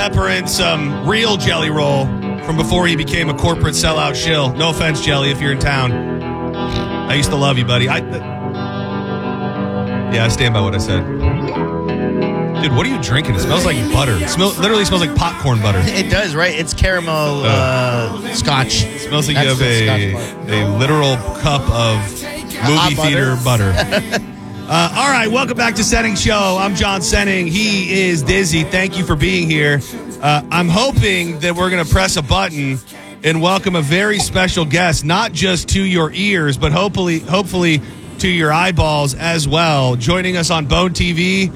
pepper in some real Jelly Roll from before he became a corporate sellout shill. No offense, Jelly, if you're in town. I used to love you, buddy. I stand by what I said. Dude, what are you drinking? It smells like butter. It literally smells like popcorn butter. It does, right? It's caramel scotch. It smells like you have a literal cup of movie theater butter. All right, welcome back to Senning Show. I'm John Senning. He is Dizzy. Thank you for being here. I'm hoping that we're going to press a button and welcome a very special guest, not just to your ears, but hopefully to your eyeballs as well. Joining us on Bone TV.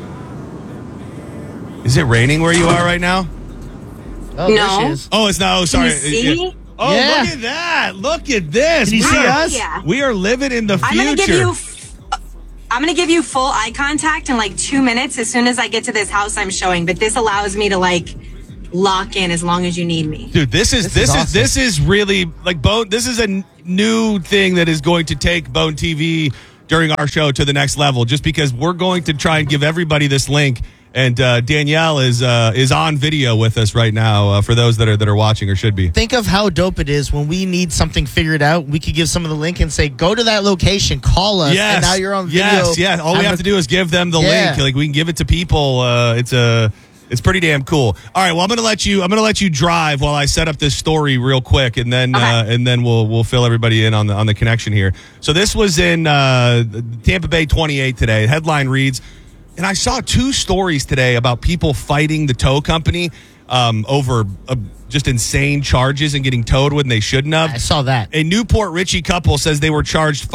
Is it raining where you are right now? Oh, no. There she is. Oh, it's not. Oh, sorry. Can you see? Oh, yeah. Look at that. Look at this. Can you see us? Yeah. We are living in the future. I'm going to give you full eye contact in like 2 minutes. As soon as I get to this house I'm showing, but this allows me to like lock in as long as you need me. Dude, this is really like Bone. This is a new thing that is going to take Bone TV during our show to the next level, just because we're going to try and give everybody this link. And Danielle is on video with us right now. For those that are watching or should be. Think of how dope it is when we need something figured out. We could give some of the link and say, "Go to that location, call us." Yes, and now you're on video. Yes. All we have to do is give them the link. Like we can give it to people. It's pretty damn cool. All right. Well, I'm gonna let you drive while I set up this story real quick, and then we'll fill everybody in on the connection here. So this was in Tampa Bay 28 today. Headline reads. And I saw 2 stories today about people fighting the tow company over just insane charges and getting towed when they shouldn't have. I saw that. A Newport Richie couple says they were charged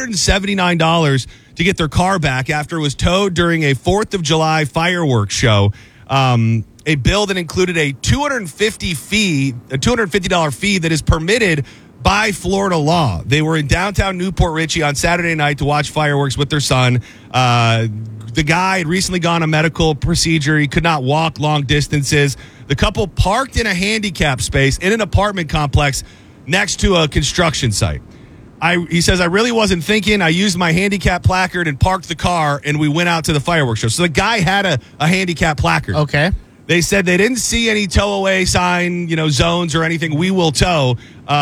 $579 to get their car back after it was towed during a 4th of July fireworks show. A bill that included a $250 fee that is permitted by Florida law. They were in downtown Newport Richie on Saturday night to watch fireworks with their son. The guy had recently gone a medical procedure. He could not walk long distances. The couple parked in a handicap space in an apartment complex next to a construction site. He says, I really wasn't thinking. I used my handicap placard and parked the car, and we went out to the fireworks show. So the guy had a handicap placard. Okay. They said they didn't see any tow away sign, zones or anything. We will tow.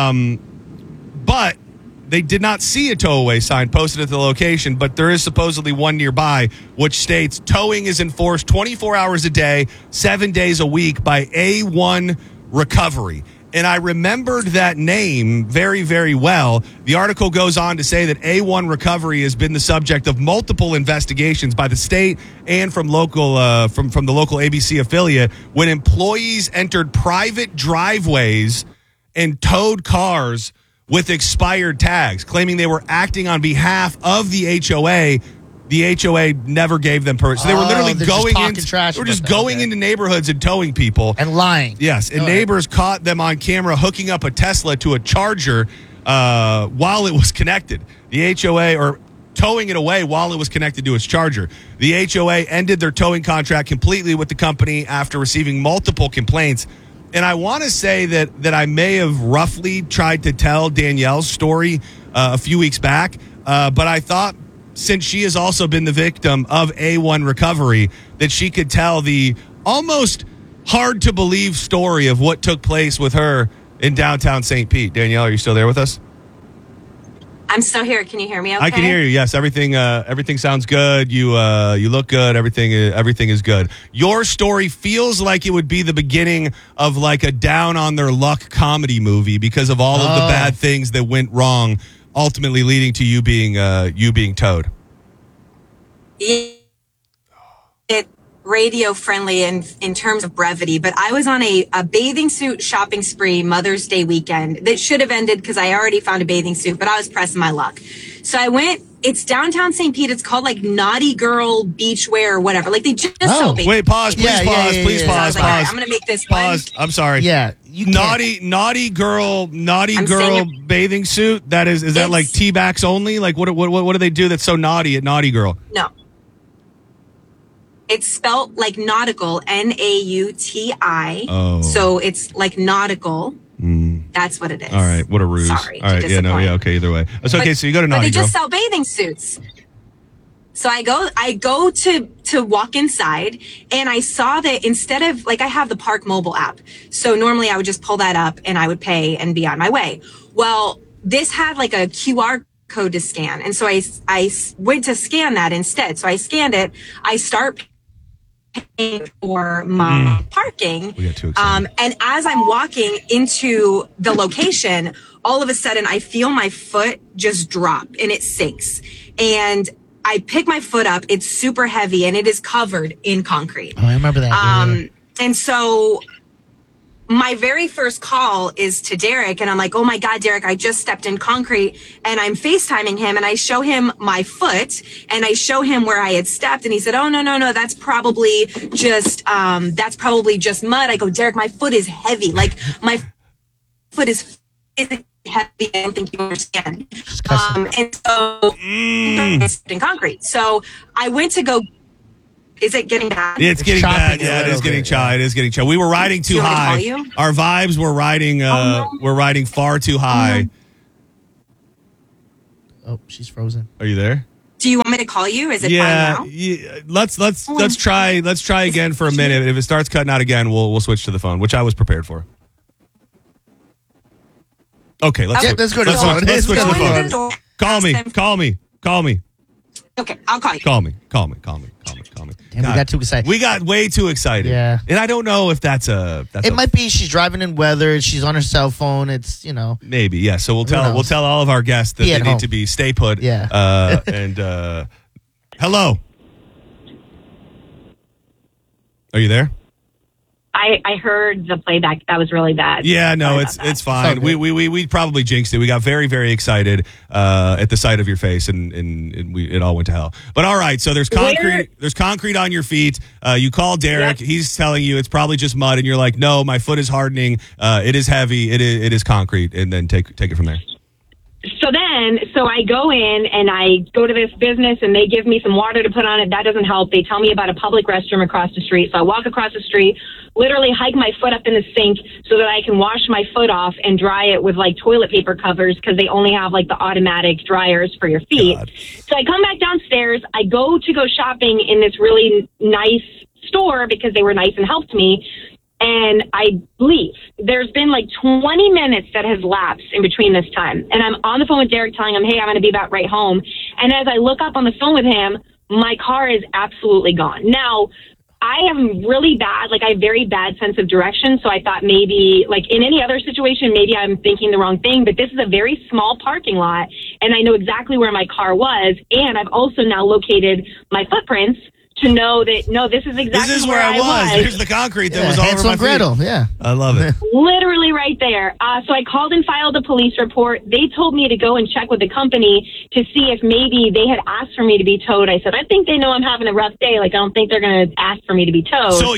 But they did not see a tow away sign posted at the location, but there is supposedly one nearby, which states towing is enforced 24 hours a day, 7 days a week by A1 Recovery. And I remembered that name very, very well. The article goes on to say that A1 Recovery has been the subject of multiple investigations by the state and from local from the local ABC affiliate when employees entered private driveways and towed cars with expired tags, claiming they were acting on behalf of the HOA. The HOA never gave them permission. So they were literally going into neighborhoods and towing people. And lying. Yes, and neighbors caught them on camera hooking up a Tesla to a charger while it was connected. The HOA, or towing it away while it was connected to its charger. The HOA ended their towing contract completely with the company after receiving multiple complaints. And I want to say that I may have roughly tried to tell Danielle's story a few weeks back, but I thought since she has also been the victim of A1 Recovery, that she could tell the almost hard-to-believe story of what took place with her in downtown St. Pete. Danielle, are you still there with us? I'm still here. Can you hear me okay? I can hear you, yes. Everything sounds good. You look good. Everything is good. Your story feels like it would be the beginning of like a down-on-their-luck comedy movie because of all of the bad things that went wrong, ultimately leading to you being towed. It radio friendly in terms of brevity, but I was on a bathing suit shopping spree Mother's Day weekend that should have ended because I already found a bathing suit, but I was pressing my luck. So I went. It's downtown St. Pete. It's called like Naughty Girl Beachwear or whatever. Like they just sell bathing. Wait, pause. Please pause. So I was like, all right, I'm gonna make this pause. I'm sorry. Yeah. Naughty girl bathing suit. Is that like T-backs only? Like what do they do that's so naughty at Naughty Girl? No. It's spelled like nautical, Nauti. Oh. So it's like nautical. That's what it is. All right. What a ruse. Sorry. All right. Okay. Either way. It's okay. So you go to Naughty Girl. But they just sell bathing suits. So I go to to walk inside, and I saw that instead of, like, I have the Park mobile app. So normally I would just pull that up and I would pay and be on my way. Well, this had like a QR code to scan. And so I went to scan that instead. So I scanned it. I start paying for my parking. We got too excited. And as I'm walking into the location, all of a sudden I feel my foot just drop and it sinks. And I pick my foot up. It's super heavy and it is covered in concrete. Oh, I remember that. And so my very first call is to Derek, and I'm like, oh my God, Derek, I just stepped in concrete, and I'm FaceTiming him, and I show him my foot, and I show him where I had stepped, and he said, oh, no, that's probably just mud. I go, Derek, my foot is heavy. Like, my foot is heavy. I don't think you understand. And so, in concrete. So I went to go. Is it getting bad? It's getting bad. Yeah, it is getting chilly. It is getting chilly. We were riding too high. Our vibes were riding. We're riding far too high. Oh, she's frozen. Are you there? Do you want me to call you? Is it fine now? Yeah. Let's try again for a minute. If it starts cutting out again, we'll switch to the phone, which I was prepared for. Okay, let's go to the phone. Let's switch to the phone. Call me. Okay, I'll call you. Call me. Damn, we got too excited. We got way too excited. Yeah. And I don't know if that's it might be she's driving in weather. She's on her cell phone. It's, maybe, yeah. So we'll tell all of our guests that they need to be stay put. Yeah. And hello. Are you there? I heard the playback. That was really bad. Yeah, no, it's fine. We probably jinxed it. We got very, very excited at the sight of your face, and it all went to hell. But all right, so there's concrete. There's concrete on your feet. You call Derek. Yep. He's telling you it's probably just mud, and you're like, no, my foot is hardening. It is heavy. It is concrete, and then take it from there. So I go in and I go to this business and they give me some water to put on it. That doesn't help. They tell me about a public restroom across the street. So I walk across the street, literally hike my foot up in the sink so that I can wash my foot off and dry it with like toilet paper covers because they only have like the automatic dryers for your feet. God. So I come back downstairs. I go shopping in this really nice store because they were nice and helped me. And I leave. There's been like 20 minutes that has lapsed in between this time. And I'm on the phone with Derek telling him, hey, I'm going to be about right home. And as I look up on the phone with him, my car is absolutely gone. Now, I am really bad. Like, I have very bad sense of direction. So I thought maybe, like, in any other situation, maybe I'm thinking the wrong thing. But this is a very small parking lot. And I know exactly where my car was. And I've also now located my footprints to know that, no, this is exactly where I was. Here's the concrete that was all over my feet. Gretel, yeah. I love it. Literally right there. So I called and filed a police report. They told me to go and check with the company to see if maybe they had asked for me to be towed. I said, I think they know I'm having a rough day. Like, I don't think they're going to ask for me to be towed. So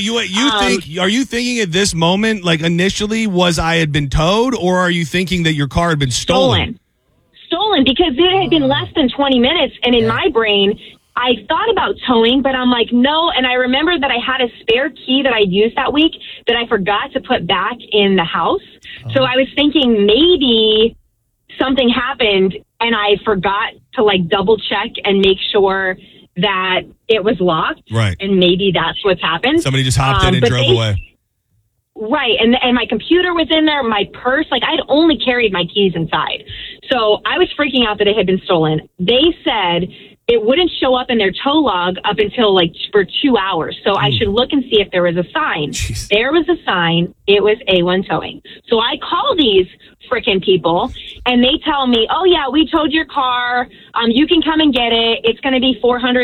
are you thinking at this moment, like initially I had been towed, or are you thinking that your car had been stolen? Stolen because it had been less than 20 minutes. And in my brain, I thought about towing, but I'm like, no. And I remember that I had a spare key that I'd used that week that I forgot to put back in the house. So I was thinking maybe something happened and I forgot to like double check and make sure that it was locked. Right. And maybe that's what's happened. Somebody just hopped in and drove away. Right. And my computer was in there, my purse, like I'd only carried my keys inside. So I was freaking out that it had been stolen. They said it wouldn't show up in their tow log up until like for 2 hours. So I should look and see if there was a sign. Jeez. There was a sign. It was A1 Towing. So I call these frickin' people and they tell me, oh yeah, we towed your car. You can come and get it. It's going to be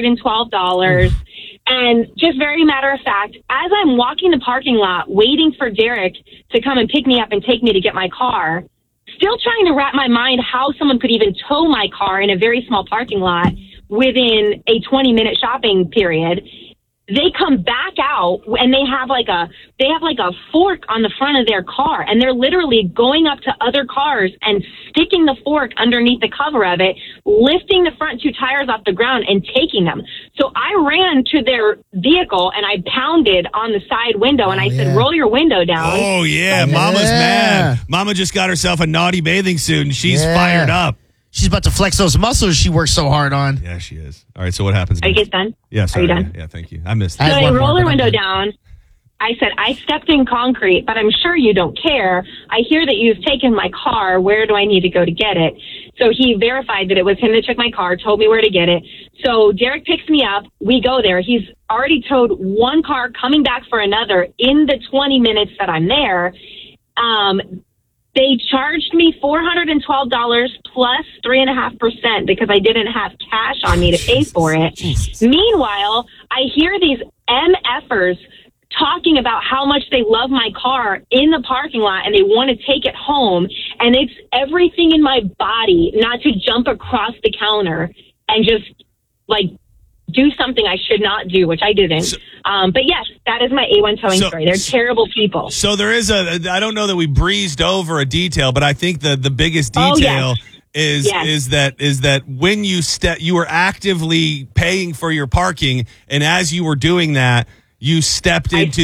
$412. And just very matter of fact, as I'm walking the parking lot, waiting for Derek to come and pick me up and take me to get my car, still trying to wrap my mind how someone could even tow my car in a very small parking lot within a 20-minute shopping period. They come back out and they have like a fork on the front of their car, and they're literally going up to other cars and sticking the fork underneath the cover of it, lifting the front two tires off the ground and taking them. So I ran to their vehicle and I pounded on the side window and I said, roll your window down. Oh yeah, Mama's mad. Mama just got herself a naughty bathing suit and she's fired up. She's about to flex those muscles she works so hard on. Yeah, she is. All right, so what happens Are you next? guys done? Yeah, sorry. Are you done? Yeah, thank you. I missed I it. had So one I more, roll but her I'm window done. down. I said, I stepped in concrete, but I'm sure you don't care. I hear that you've taken my car. Where do I need to go to get it? So he verified that it was him that took my car, told me where to get it. So Derek picks me up. We go there. He's already towed one car, coming back for another in the 20 minutes that I'm there. They charged me $412 plus 3.5% because I didn't have cash on me to pay for it. Meanwhile, I hear these MFers talking about how much they love my car in the parking lot and they want to take it home. And it's everything in my body not to jump across the counter and just like do something I should not do, which I didn't. But yes, that is my A1 towing story. They're terrible people. So there is I don't know that we breezed over a detail, but I think the biggest Oh, detail yes. is that when you were actively paying for your parking, and as you were doing that, you stepped into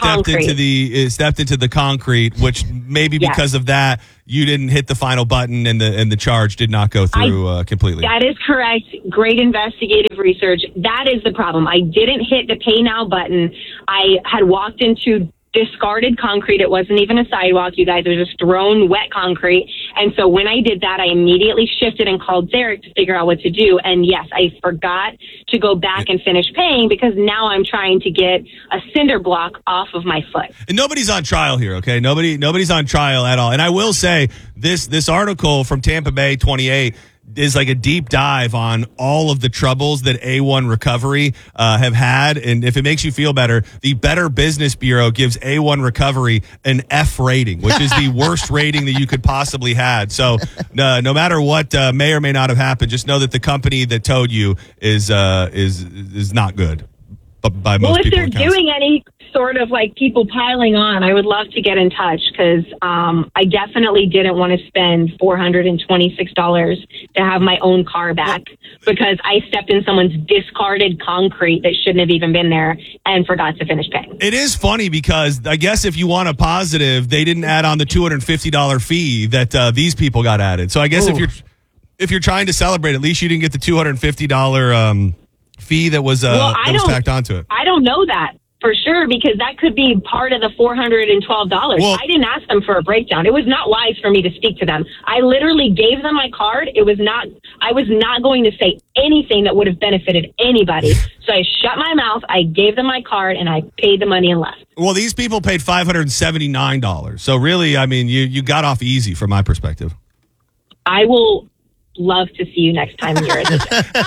the concrete, which maybe because of that you didn't hit the final button and the charge did not go through completely. That is correct. Great investigative research. That is the problem. I didn't hit the pay now button. I had walked into discarded concrete. It wasn't even a sidewalk, you guys. It was just thrown wet concrete. And so when I did that, I immediately shifted and called Derek to figure out what to do. And yes, I forgot to go back and finish paying because now I'm trying to get a cinder block off of my foot. And nobody's on trial here, okay? Nobody's on trial at all. And I will say this article from Tampa Bay 28 is like a deep dive on all of the troubles that A1 Recovery have had. And if it makes you feel better, the Better Business Bureau gives A1 Recovery an F rating, which is the worst rating that you could possibly had. So no matter what may or may not have happened, just know that the company that towed you is not good. But by most Well, if people, they're doing any sort of like people piling on, I would love to get in touch because I definitely didn't want to spend $426 to have my own car back because I stepped in someone's discarded concrete that shouldn't have even been there and forgot to finish paying. It is funny because I guess if you want a positive, they didn't add on the $250 fee that these people got added. So I guess if you're trying to celebrate, at least you didn't get the $250 fee that was tacked onto it. I don't know that for sure because that could be part of the $412. Well, I didn't ask them for a breakdown. It was not wise for me to speak to them. I literally gave them my card. I was not going to say anything that would have benefited anybody. So I shut my mouth. I gave them my card and I paid the money and left. Well, these people paid $579. So really, I mean, you got off easy from my perspective. I will love to see you next time you're at the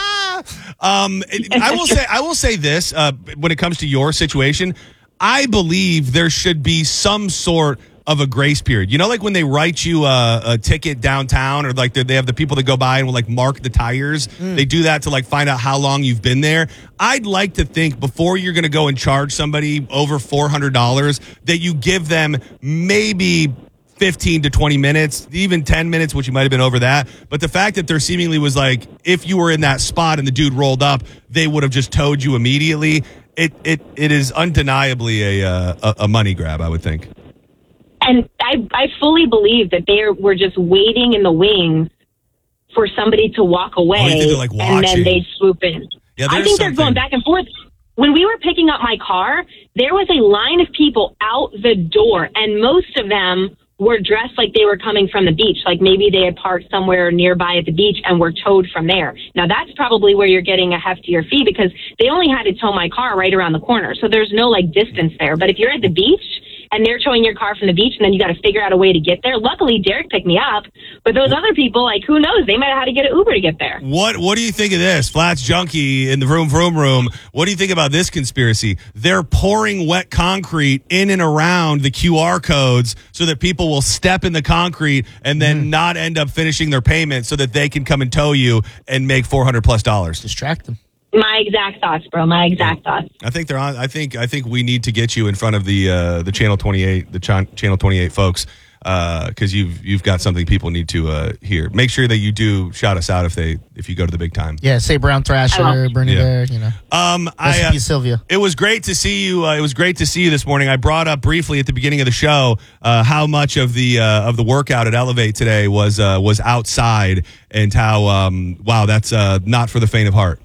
I will say this when it comes to your situation, I believe there should be some sort of a grace period. You know, like when they write you a ticket downtown or like they have the people that go by and will like mark the tires. They do that to like find out how long you've been there. I'd like to think before you're going to go and charge somebody over $400 that you give them maybe 15 to 20 minutes, even 10 minutes, which you might have been over that. But the fact that there seemingly was like, if you were in that spot and the dude rolled up, they would have just towed you immediately. It is undeniably a money grab, I would think. And I fully believe that they were just waiting in the wings for somebody to walk away, Oh, you think they're, like, and then watching? they swoop in. Yeah, I there's think they're something. going back and forth. When we were picking up my car, there was a line of people out the door, and most of them were dressed like they were coming from the beach, like maybe they had parked somewhere nearby at the beach and were towed from there. Now, that's probably where you're getting a heftier fee because they only had to tow my car right around the corner, so there's no, like, distance there. But if you're at the beach and they're towing your car from the beach and then you got to figure out a way to get there, luckily Derek picked me up, but those other people, like, who knows? They might have had to get an Uber to get there. What do you think of this? Flats Junkie in the vroom room. What do you think about this conspiracy? They're pouring wet concrete in and around the QR codes so that people will step in the concrete and then not end up finishing their payment so that they can come and tow you and make $400+. Distract them. My exact thoughts, bro. My exact thoughts. I think they're on. I think we need to get you in front of the Channel 28, Channel 28 folks. because you've got something people need to hear. Make sure that you do shout us out if you go to the big time. Yeah, say Brown Thrasher, Bernie Bear, you know. Rest in peace, Sylvia. It was great to see you. It was great to see you this morning. I brought up briefly at the beginning of the show how much of the workout at Elevate today was outside, and how wow, that's not for the faint of heart.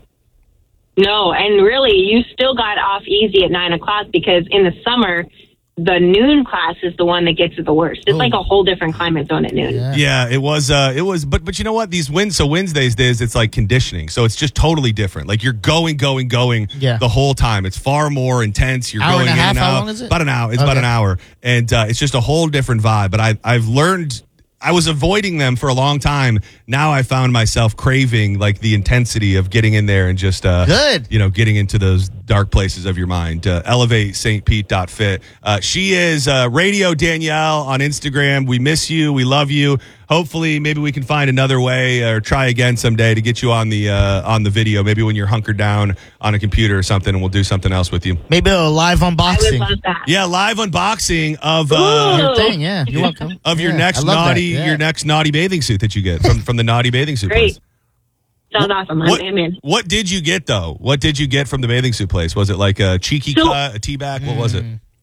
No, and really, you still got off easy at 9 o'clock because in the summer, the noon class is the one that gets it the worst. It's like a whole different climate zone at noon. Yeah, it was, but you know what? Wednesdays days, it's like conditioning. So it's just totally different. Like you're going the whole time. It's far more intense. You're hour going and a in half, and how out. long is it? About an hour. It's about an hour. And it's just a whole different vibe. But I've learned, I was avoiding them for a long time. Now I found myself craving like the intensity of getting in there and just getting into those dark places of your mind. Elevate stpete.fit. She is Radio Danielle on Instagram. We miss you. We love you. Hopefully, maybe we can find another way or try again someday to get you on the video. Maybe when you're hunkered down on a computer or something, and we'll do something else with you. Maybe a live unboxing. I would love that. Yeah, live unboxing of your thing. Yeah, you're welcome. Of your next naughty bathing suit that you get from the naughty bathing suit Great. place. Sounds awesome. I'm in. What did you get though? What did you get from the bathing suit place? Was it like a cheeky cut, a tea bag? What was it?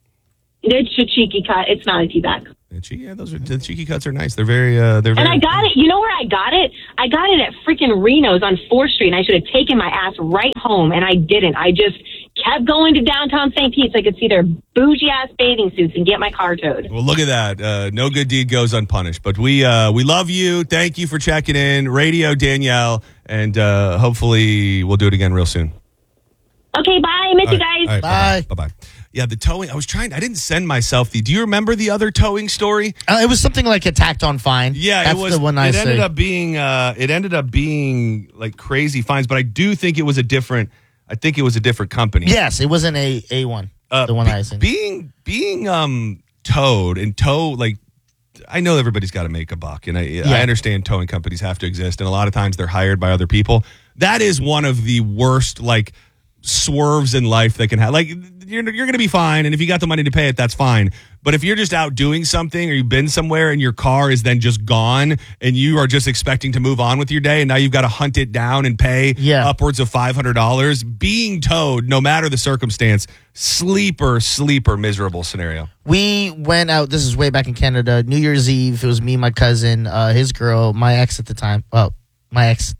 It's a cheeky cut. It's not a tea bag. Yeah, the cheeky cuts are nice. They're very. And I got it. You know where I got it? I got it at freaking Reno's on 4th Street, and I should have taken my ass right home, and I didn't. I just kept going to downtown St. Pete so I could see their bougie ass bathing suits and get my car towed. Well, look at that. No good deed goes unpunished. But we love you. Thank you for checking in, Radio Danielle, and hopefully we'll do it again real soon. Okay, bye. Miss you guys. Bye. Bye. Yeah, the towing. I didn't send myself do you remember the other towing story? It was something like a tacked on fine. Yeah, that's it was. The one it ended up being like crazy fines, but I do think it was a different. I think it was a different company. Yes, it wasn't a one. The one I seen. Being towed and like. I know everybody's got to make a buck, and I understand towing companies have to exist, and a lot of times they're hired by other people. That is one of the worst like swerves in life that can have. Like you're going to be fine, and if you got the money to pay it, that's fine. But if you're just out doing something, or you've been somewhere, and your car is then just gone, and you are just expecting to move on with your day, and now you've got to hunt it down and pay upwards of $500, being towed, no matter the circumstance, sleeper miserable scenario. We went out. This is way back in Canada. New Year's Eve. It was me, my cousin, his girl, my ex at the time. Well, my ex.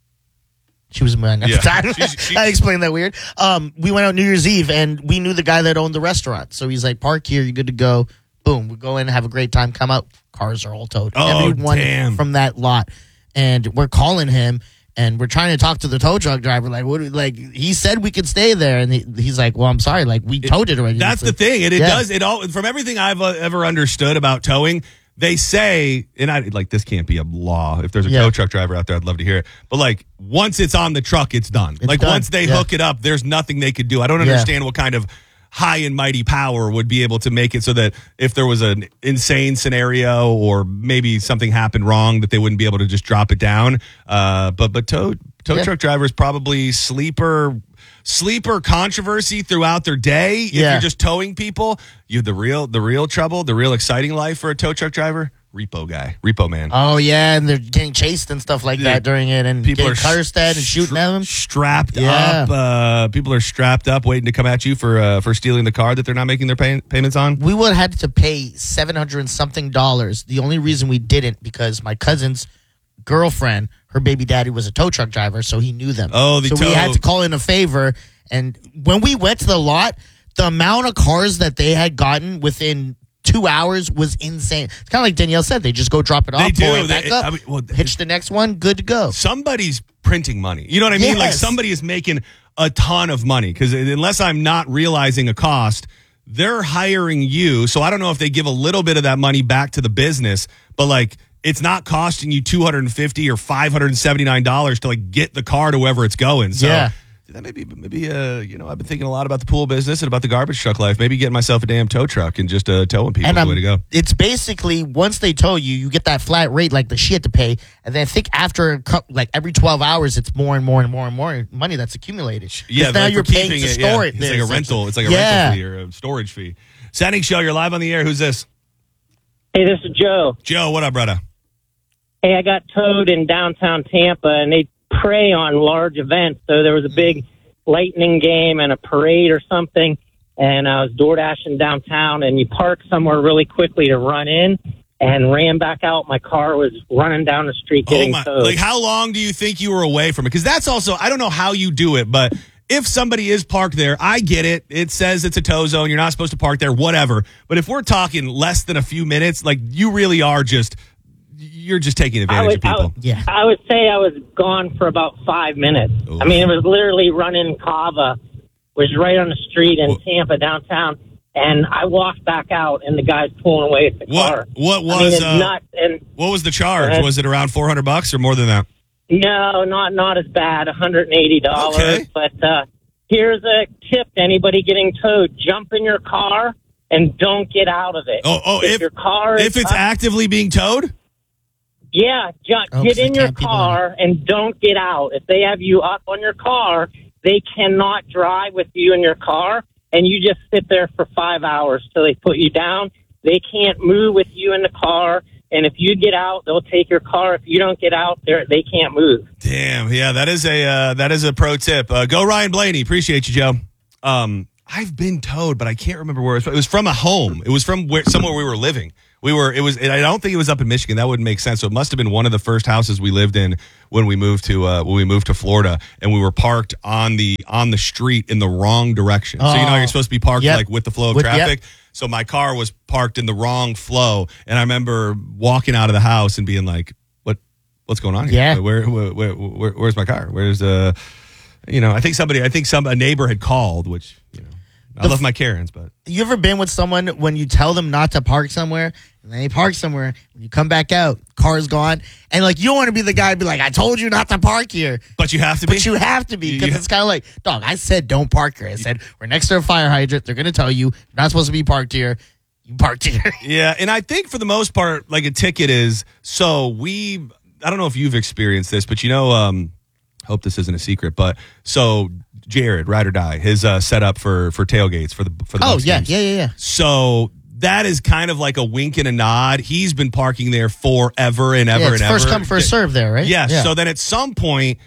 She was mine at the time. I explained that weird. We went out New Year's Eve, and we knew the guy that owned the restaurant. So he's like, park here, you're good to go. Boom, we go in, have a great time, come out. Cars are all towed. Oh, everyone damn. from that lot. And we're calling him, and we're trying to talk to the tow truck driver. Like, he said we could stay there. And he's like, well, I'm sorry. Like, we towed it already. That's the thing. And it does. It all, from everything I've ever understood about towing, they say, and this can't be a law. If there's a tow truck driver out there, I'd love to hear it. But like, once it's on the truck, it's done. It's done. Once they hook it up, there's nothing they could do. I don't understand what kind of high and mighty power would be able to make it so that if there was an insane scenario or maybe something happened wrong, that they wouldn't be able to just drop it down. But tow truck drivers probably sleeper controversy throughout their day. If you're just towing people, you have the real trouble, the real exciting life for a tow truck driver. Repo man. Oh yeah, and they're getting chased and stuff like that during it, and people are cursed at and shooting at them. Strapped up. People are strapped up, waiting to come at you for stealing the car that they're not making their payments on. We would have had to pay $700 and something. The only reason we didn't because my cousin's girlfriend, her baby daddy was a tow truck driver, so he knew them. We had to call in a favor. And when we went to the lot, the amount of cars that they had gotten within 2 hours was insane. It's kind of like Danielle said. They just go drop it off, pull it back up, hitch the next one, good to go. Somebody's printing money. You know what I mean? Yes. Like somebody is making a ton of money because unless I'm not realizing a cost, they're hiring you. So I don't know if they give a little bit of that money back to the business, but like it's not costing you $250 or $579 to like get the car to wherever it's going. So that maybe I've been thinking a lot about the pool business and about the garbage truck life. Maybe getting myself a damn tow truck and just towing people is the way to go. It's basically once they tow you, you get that flat rate like the shit to pay, and then I think after like every 12 hours, it's more and more and more and more money that's accumulated. Yeah, now you're paying to store it. It's like a rental. It's like a rental fee or a storage fee. Setting show. You're live on the air. Who's this? Hey, this is Joe. Joe, what up, brother? Hey, I got towed in downtown Tampa, and they prey on large events. So there was a big Lightning game and a parade or something, and I was door dashing downtown, and you park somewhere really quickly to run in, and ran back out. My car was running down the street getting towed. Like, how long do you think you were away from it? Because that's also, I don't know how you do it, but if somebody is parked there, I get it. It says it's a tow zone. You're not supposed to park there, whatever. But if we're talking less than a few minutes, like, you really are you're just taking advantage of people. I would say I was gone for about 5 minutes. Oof. I mean, it was literally running Cava, was right on the street in Tampa downtown. And I walked back out, and the guy's pulling away at the car. What was it's nuts. And what was the charge? Was it around $400 or more than that? No, not as bad, $180. Okay. But here's a tip to anybody getting towed: jump in your car and don't get out of it. If your car if it's actively being towed. Yeah, get in your car and don't get out. If they have you up on your car, they cannot drive with you in your car. And you just sit there for 5 hours till they put you down. They can't move with you in the car. And if you get out, they'll take your car. If you don't get out, they can't move. Damn, yeah, that is a pro tip. Go Ryan Blaney. Appreciate you, Joe. I've been towed, but I can't remember where it was from. A home. It was from somewhere we were living. And I don't think it was up in Michigan. That wouldn't make sense. So it must have been one of the first houses we lived in when we moved to Florida, and we were parked on the street in the wrong direction. So you're supposed to be parked like with the flow of traffic. So my car was parked in the wrong flow, and I remember walking out of the house and being like, "What's going on here? Yeah. Where's my car? Where's I think a neighbor had called, which I love my Karens, but you ever been with someone when you tell them not to park somewhere and then they park somewhere, when you come back out, car's gone, and like you don't want to be the guy to be like, I told you not to park here. But you have to be. But you have to be, because it's kind of like, dog, I said don't park here. I said we're next to a fire hydrant. They're going to tell you you're not supposed to be parked here. You parked here. Yeah, and I think for the most part, like a ticket is, I don't know if you've experienced this, but hope this isn't a secret, but so Jared, Ride or Die, his setup for tailgates for the Bucks games. Yeah. So that is kind of like a wink and a nod. He's been parking there forever and ever and ever. First come, first serve there, right? Yeah. So then at some point,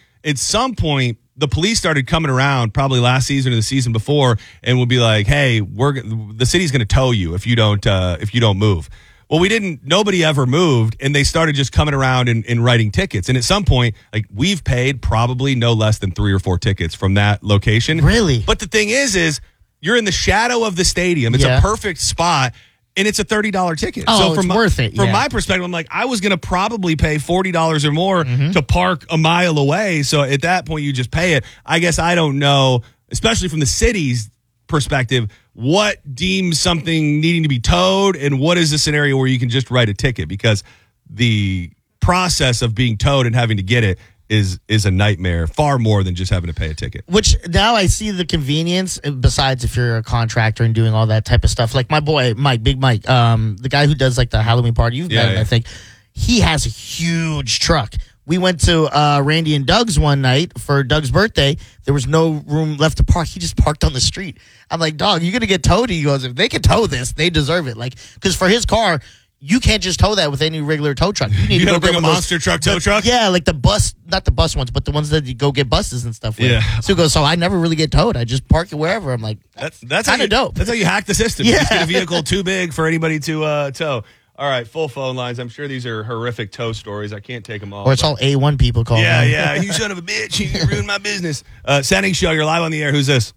the police started coming around, probably last season or the season before, and would be like, "Hey, the city's going to tow you if you don't move." Well, nobody ever moved, and they started just coming around and writing tickets. And at some point, like, we've paid probably no less than 3 or 4 tickets from that location. Really? But the thing is you're in the shadow of the stadium. It's a perfect spot, and it's a $30 ticket. Oh, so it's worth it. From my perspective, I'm like, I was going to probably pay $40 or more to park a mile away. So at that point, you just pay it. I guess I don't know, especially from the city's perspective, what deems something needing to be towed, and what is the scenario where you can just write a ticket, because the process of being towed and having to get it is a nightmare, far more than just having to pay a ticket. Which now I see the convenience, besides if you're a contractor and doing all that type of stuff. Like my boy, Mike, Big Mike, the guy who does like the Halloween party, you've met him, I think. He has a huge truck. We went to Randy and Doug's one night for Doug's birthday. There was no room left to park. He just parked on the street. I'm like, dog, you're going to get towed? He goes, if they can tow this, they deserve it. Like, because for his car, you can't just tow that with any regular tow truck. You need to bring a monster truck tow truck? Yeah, like the bus, not the bus ones, but the ones that you go get buses and stuff with. Yeah. So he goes, so I never really get towed. I just park it wherever. I'm like, that's kind of dope. That's how you hack the system. Yeah. You just get a vehicle too big for anybody to tow. All right, full phone lines. I'm sure these are horrific tow stories. I can't take them all. Or it's all A1 people calling. Yeah. You son of a bitch. You ruined my business. Sending show. You're live on the air. Who's this?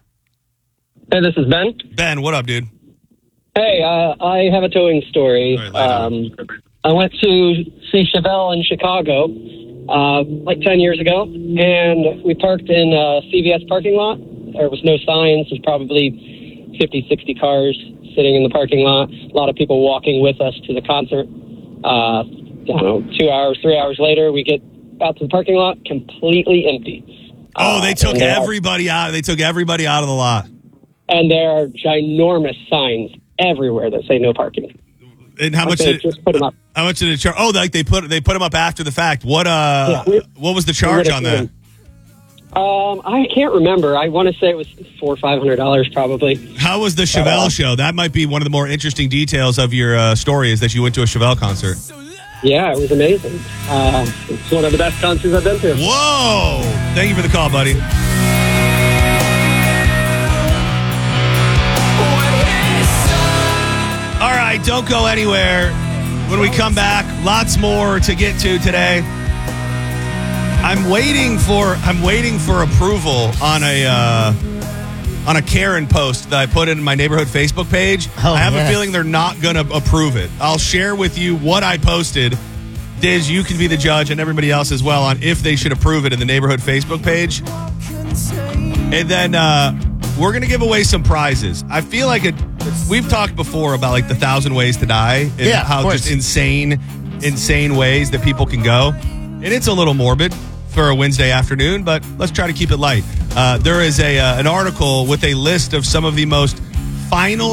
Hey, this is Ben. Ben, what up, dude? Hey, I have a towing story. Right, I went to see Chevelle in Chicago like 10 years ago, and we parked in a CVS parking lot. There was no signs. There's probably 50, 60 cars sitting in the parking lot. A lot of people walking with us to the concert. 2 hours, 3 hours later, we get out to the parking lot, completely empty. They took everybody out. They took everybody out of the lot. And there are ginormous signs everywhere that say no parking. And how much did just put them up? How much did it charge? Oh, like they put them up after the fact. What was the charge on that? I can't remember. I want to say it was $400 or $500 probably. How was the Chevelle show? That might be one of the more interesting details of your story, is that you went to a Chevelle concert. Yeah, it was amazing. It's one of the best concerts I've been to. Whoa! Thank you for the call, buddy. All right, don't go anywhere. When we come back, lots more to get to today. I'm waiting for approval on a Karen post that I put in my neighborhood Facebook page. I have a feeling they're not going to approve it. I'll share with you what I posted. Diz, you can be the judge, and everybody else as well, on if they should approve it in the neighborhood Facebook page. And then we're going to give away some prizes. I feel like we've talked before about like the 1,000 ways to die and how just insane ways that people can go. And it's a little morbid for a Wednesday afternoon, but let's try to keep it light. There is an article with a list of some of the most final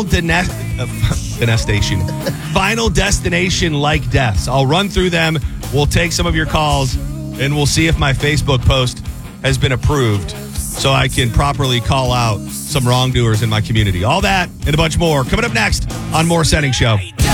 destination-like deaths. I'll run through them. We'll take some of your calls, and we'll see if my Facebook post has been approved so I can properly call out some wrongdoers in my community. All that and a bunch more coming up next on More Setting Show.